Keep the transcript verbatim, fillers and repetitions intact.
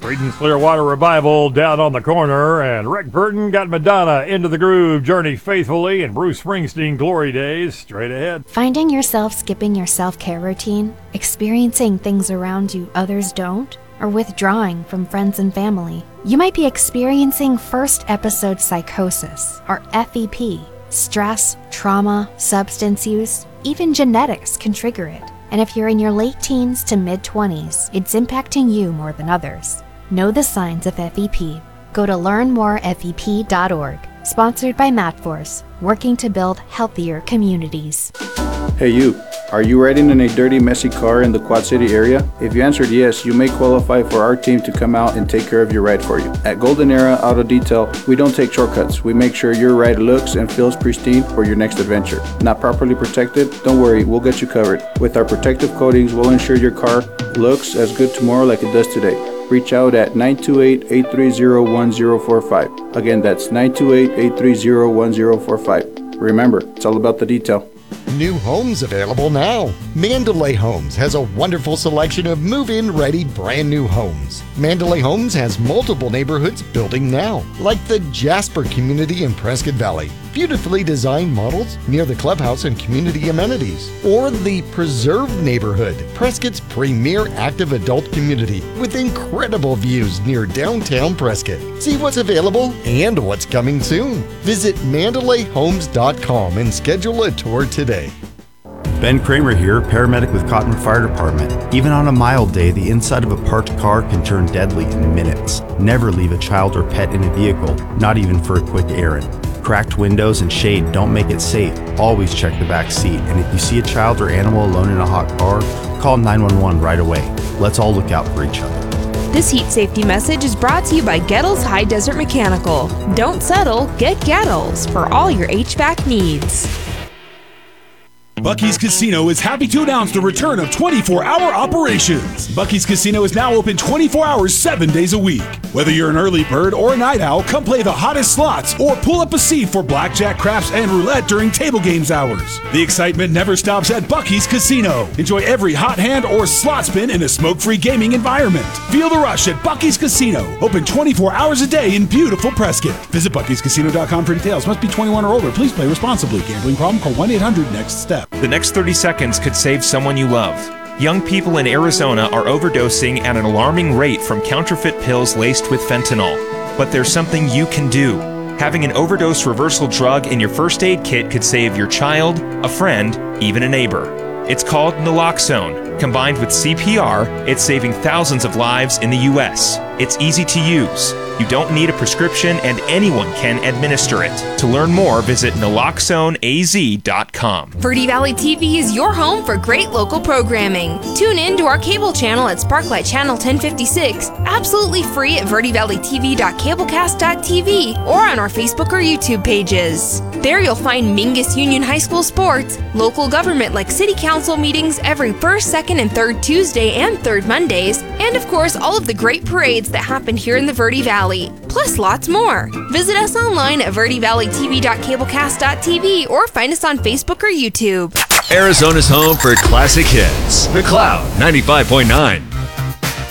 Creedence Clearwater Revival down on the corner, and Rick Burton got Madonna Into the Groove, Journey Faithfully, and Bruce Springsteen Glory Days straight ahead. Finding yourself skipping your self-care routine, experiencing things around you others don't, or withdrawing from friends and family. You might be experiencing first episode psychosis, or F E P. Stress, trauma, substance use, even genetics can trigger it. And if you're in your late teens to mid-twenties, it's impacting you more than others. Know the signs of F E P. Go to learn more F E P dot org. Sponsored by MatForce, working to build healthier communities. Hey you, are you riding in a dirty, messy car in the Quad City area? If you answered yes, you may qualify for our team to come out and take care of your ride for you. At Golden Era Auto Detail, we don't take shortcuts. We make sure your ride looks and feels pristine for your next adventure. Not properly protected? Don't worry, we'll get you covered. With our protective coatings, we'll ensure your car looks as good tomorrow like it does today. Reach out at nine two eight, eight three zero, one zero four five. Again, that's nine two eight, eight three zero, one zero four five. Remember, it's all about the detail. New homes available now. Mandalay Homes has a wonderful selection of move-in ready brand new homes. Mandalay Homes has multiple neighborhoods building now, like the Jasper community in Prescott Valley. Beautifully designed models near the clubhouse and community amenities. Or the Preserve neighborhood, Prescott's premier active adult community with incredible views near downtown Prescott. See what's available and what's coming soon. Visit mandalay homes dot com and schedule a tour today. Ben Kramer here, paramedic with Cottonwood Fire Department. Even on a mild day, the inside of a parked car can turn deadly in minutes. Never leave a child or pet in a vehicle, not even for a quick errand. Cracked windows and shade don't make it safe. Always check the back seat, and if you see a child or animal alone in a hot car, call nine one one right away. Let's all look out for each other. This heat safety message is brought to you by Gettles High Desert Mechanical. Don't settle, get Gettles for all your H V A C needs. Buc-ee's Casino is happy to announce the return of twenty-four hour operations. Buc-ee's Casino is now open twenty-four hours, seven days a week. Whether you're an early bird or a night owl, come play the hottest slots or pull up a seat for blackjack, craps, and roulette during table games hours. The excitement never stops at Buc-ee's Casino. Enjoy every hot hand or slot spin in a smoke-free gaming environment. Feel the rush at Buc-ee's Casino. Open twenty-four hours a day in beautiful Prescott. Visit Buc Ee's Casino dot com for details. Must be twenty-one or older. Please play responsibly. Gambling problem? Call one eight hundred next step. The next thirty seconds could save someone you love. Young people in Arizona are overdosing at an alarming rate from counterfeit pills laced with fentanyl. But there's something you can do. Having an overdose reversal drug in your first aid kit could save your child, a friend, even a neighbor. It's called naloxone. Combined with C P R, it's saving thousands of lives in the U S. It's easy to use. You don't need a prescription and anyone can administer it. To learn more, visit naloxone A Z dot com. Verde Valley T V is your home for great local programming. Tune in to our cable channel at Sparklight Channel ten fifty-six, absolutely free at verde valley t v dot cablecast dot t v or on our Facebook or YouTube pages. There you'll find Mingus Union High School sports, local government like city council meetings every first, second, and third Tuesday and third Mondays, and of course all of the great parades that happen here in the Verde Valley, plus lots more. Visit us online at verde valley t v dot cablecast dot t v or find us on Facebook or YouTube. Arizona's home for classic hits. The Cloud ninety-five point nine.